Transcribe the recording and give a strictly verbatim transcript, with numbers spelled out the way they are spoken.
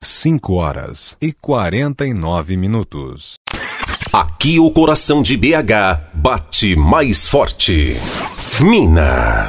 cinco horas e quarenta e nove minutos. Aqui o coração de B H bate mais forte. Minas.